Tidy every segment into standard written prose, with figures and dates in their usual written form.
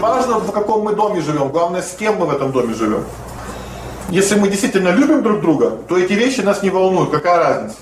неважно, в каком мы доме живем, главное, с кем мы в этом доме живем. Если мы действительно любим друг друга, то эти вещи нас не волнуют, какая разница.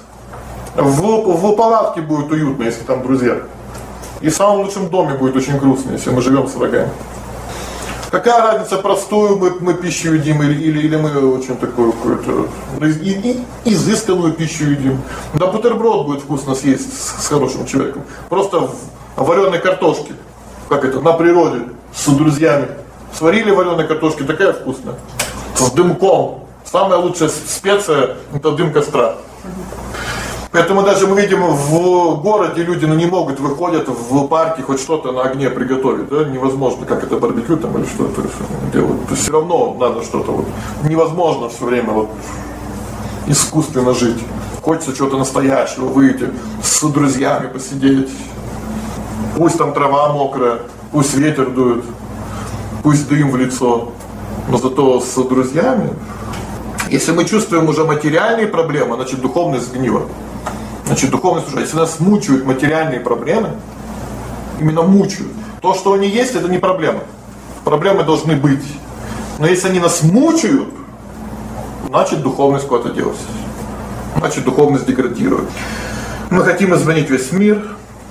В палатке будет уютно, если там друзья. И в самом лучшем доме будет очень грустно, если мы живем с врагами. Какая разница, простую мы пищу едим или мы очень такую какую-то изысканную пищу едим. Да бутерброд будет вкусно съесть с хорошим человеком. Просто в вареной картошке, как это, на природе, с друзьями. Сварили вареной картошки, такая вкусная. С дымком. Самая лучшая специя – это дым костра. Поэтому даже мы видим в городе люди не могут, выходят в парке хоть что-то на огне приготовить, да? Невозможно, как это барбекю там или что-то делают. То есть все равно надо что-то вот. Невозможно все время вот искусственно жить. Хочется чего-то настоящего, выйти с друзьями посидеть. Пусть там трава мокрая, пусть ветер дует, пусть дым в лицо, но зато с друзьями. Если мы чувствуем уже материальные проблемы, значит духовность сгнила. Значит, духовность уже, если нас мучают материальные проблемы, именно мучают, то, что они есть, это не проблема. Проблемы должны быть. Но если они нас мучают, значит духовность куда-то делась. Значит духовность деградирует. Мы хотим изменить весь мир,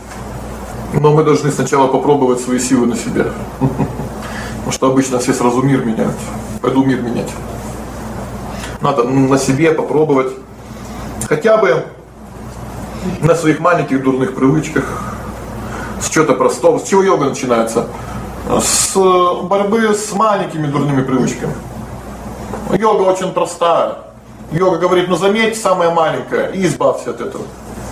но мы должны сначала попробовать свои силы на себе. Потому что обычно все сразу мир меняют. Пойду мир менять. Надо на себе попробовать. Хотя бы на своих маленьких дурных привычках, с чего-то простого. С чего йога начинается? С борьбы с маленькими дурными привычками. Йога очень простая. Йога говорит, ну заметь самое маленькое и избавься от этого.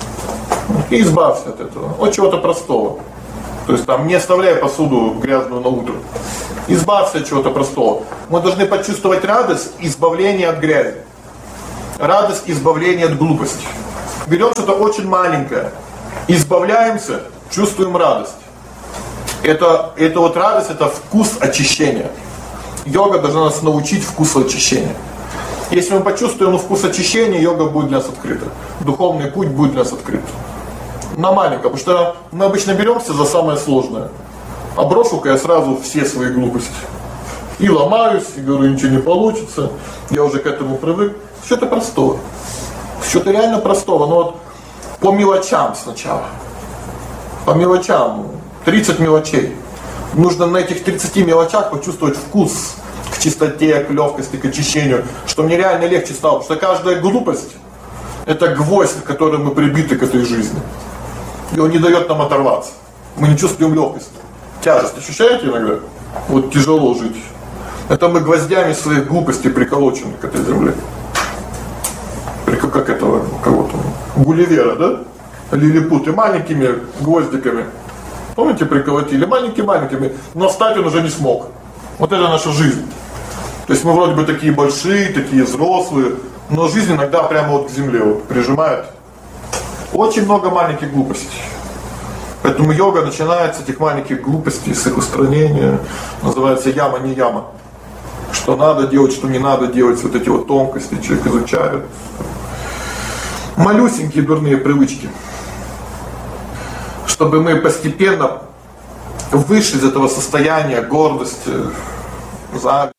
И избавься от этого. От чего-то простого. То есть там не оставляй посуду грязную на утро. Избавься от чего-то простого. Мы должны почувствовать радость избавления от грязи. Радость избавления от глупости. Берем что-то очень маленькое, избавляемся, чувствуем радость. Это вот радость, это вкус очищения. Йога должна нас научить вкусу очищения. Если мы почувствуем вкус очищения, йога будет для нас открыта. Духовный путь будет для нас открыт. На маленьком, потому что мы обычно беремся за самое сложное. А брошу-ка я сразу все свои глупости. И ломаюсь, и говорю, ничего не получится. Я уже к этому привык. Что-то простое. Что-то реально простого, но вот по мелочам сначала. По мелочам. 30 мелочей. Нужно на этих 30 мелочах почувствовать вкус к чистоте, к легкости, к очищению. Что мне реально легче стало. Потому что каждая глупость – это гвоздь, к которой мы прибиты к этой жизни. И он не дает нам оторваться. Мы не чувствуем легкость. Тяжесть ощущаете иногда? Вот тяжело жить. Это мы гвоздями своих глупостей приколочены к этой земле. Как этого кого-то, Гулливера, да? Лилипуты маленькими гвоздиками. Помните, приколотили? Маленькими, но встать он уже не смог. Вот это наша жизнь. То есть мы вроде бы такие большие, такие взрослые, но жизнь иногда прямо вот к земле вот прижимает. Очень много маленьких глупостей. Поэтому йога начинается с этих маленьких глупостей, с их устранения. Называется яма, не яма. Что надо делать, что не надо делать, вот эти вот тонкости человек изучает. Малюсенькие дурные привычки. Чтобы мы постепенно вышли из этого состояния гордости, зависти.